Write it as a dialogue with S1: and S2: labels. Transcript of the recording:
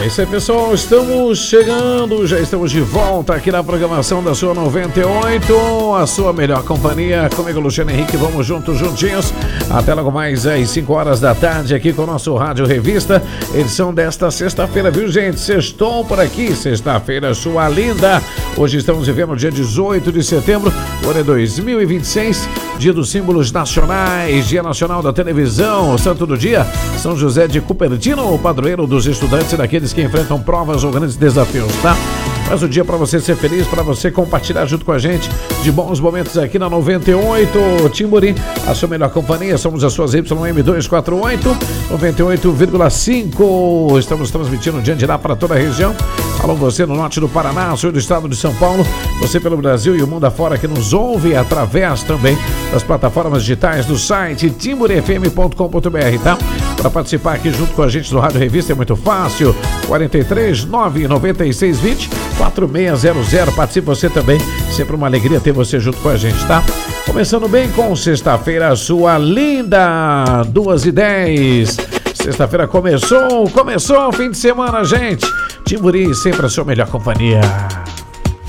S1: É isso aí, pessoal, estamos chegando, já estamos de volta aqui na programação da sua 98, a sua melhor companhia, comigo Luciano Henrique, vamos juntinhos, até logo mais às 5 horas da tarde aqui com o nosso Rádio Revista, edição desta sexta-feira, viu gente? Sextou por aqui, sexta-feira sua linda, hoje estamos vivendo o dia 18 de setembro, o ano é 2026, dia dos símbolos nacionais, dia nacional da televisão, santo do dia, São José de Cupertino, o padroeiro dos estudantes e daqueles que enfrentam provas ou grandes desafios, tá? Mais um dia para você ser feliz, para você compartilhar junto com a gente de bons momentos aqui na 98 Timburi, a sua melhor companhia, somos as suas YM248, 98,5, estamos transmitindo de lá para toda a região. Alô, você no norte do Paraná, sul do estado de São Paulo, você pelo Brasil e o mundo afora que nos ouve através também das plataformas digitais do site timburfm.com.br, tá? Para participar aqui junto com a gente do Rádio Revista é muito fácil, 43 996 20 4600, participe você também, sempre uma alegria ter você junto com a gente, tá? Começando bem com sexta-feira, sua linda, 2h10, sexta-feira começou o fim de semana, gente, Timburi, sempre a sua melhor companhia.